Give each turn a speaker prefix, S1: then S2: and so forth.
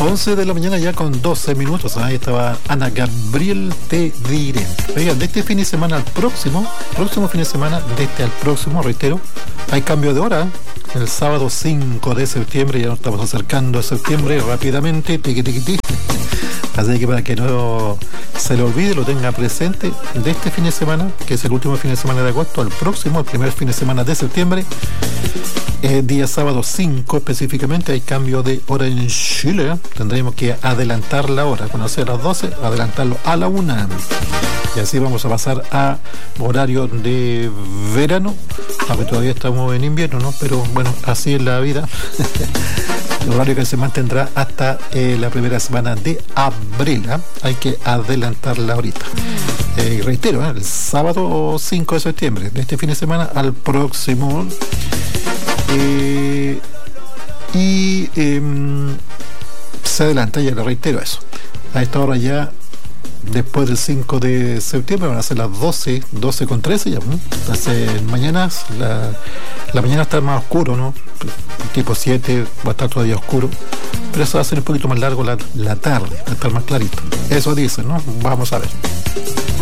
S1: 11 de la mañana ya con 12 minutos. Ahí estaba Ana Gabriel, te diré. Oigan, de este fin de semana al próximo fin de semana, de este al próximo, reitero, hay cambio de hora. El sábado 5 de septiembre, ya nos estamos acercando a septiembre rápidamente, tiqui, tiqui, tiqui. Así que para que no se le olvide, lo tenga presente, de este fin de semana, que es el último fin de semana de agosto, al próximo, el primer fin de semana de septiembre, día sábado 5 específicamente, hay cambio de hora en Chile. Tendremos que adelantar la hora, cuando sea a las 12, adelantarlo a la 1. Y así vamos a pasar a horario de verano, aunque todavía estamos en invierno, ¿no? Pero bueno, así es la vida. El horario que se mantendrá hasta la primera semana de abril, ¿eh? Hay que adelantarla ahorita. Reitero, el sábado 5 de septiembre, de este fin de semana al próximo. Se adelanta, ya le reitero eso. A esta hora ya, después del 5 de septiembre, van a ser las 12:13 ya. Entonces, mañana, la mañana está más oscuro, ¿no? Tipo 7 va a estar todavía oscuro. Pero eso va a ser un poquito más largo la tarde, va a estar más clarito. Eso dicen, ¿no? Vamos a ver.